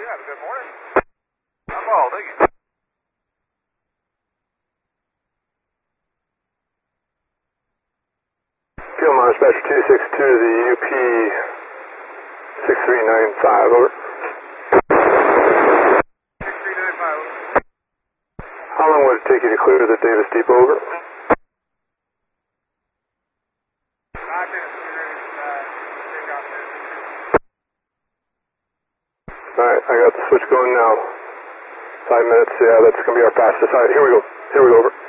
Yeah, good morning. I'm all digging. Fuel mileage dispatch 262 to the UP 6395, over. 6395. How long would it take you to clear the Davis Depot, over? 5 minutes. Take off there. Alright, I got the switch going now. 5 minutes, yeah, that's going to be our fastest. Alright, here we go, over.